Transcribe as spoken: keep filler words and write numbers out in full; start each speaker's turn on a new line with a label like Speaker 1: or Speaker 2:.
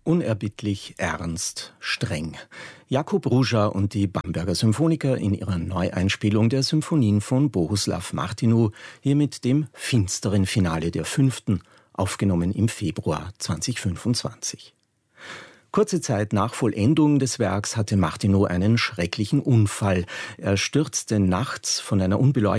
Speaker 1: Unerbittlich, ernst, streng. Jakub Ruža und die Bamberger Symphoniker in ihrer Neueinspielung der Symphonien von Bohuslav Martinu, hier mit dem finsteren Finale der fünften, aufgenommen im Februar zweitausendfünfundzwanzig. Kurze Zeit nach Vollendung des Werks hatte Martinu einen schrecklichen Unfall. Er stürzte nachts von einer unbeleuchteten